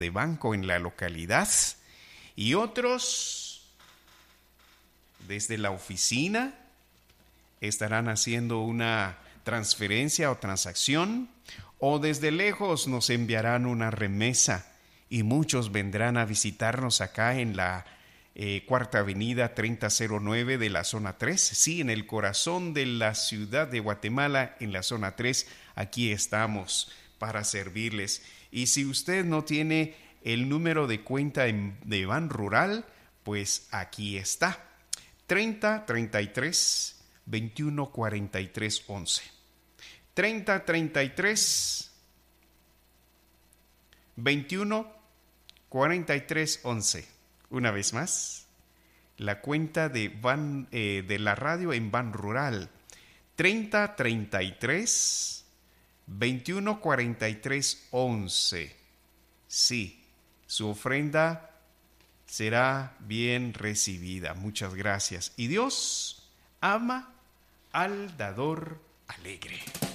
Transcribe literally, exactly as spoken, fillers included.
de banco en la localidad y otros desde la oficina estarán haciendo una transferencia o transacción, o desde lejos nos enviarán una remesa y muchos vendrán a visitarnos acá en la eh, Cuarta Avenida treinta cero nueve de la zona tres, sí, en el corazón de la ciudad de Guatemala, en la zona tres. Aquí estamos para servirles. Y si usted no tiene el número de cuenta de Ban Rural, pues aquí está. treinta, treinta y tres, veintiuno, cuarenta y tres, once. treinta, treinta y tres, veintiuno, cuarenta y tres, once. Una vez más, la cuenta de, Ban, eh, de la radio en Ban Rural. treinta, treinta y tres, veintiuno, cuarenta y tres, once. Sí, su ofrenda será bien recibida. Muchas gracias. Y Dios ama al dador alegre.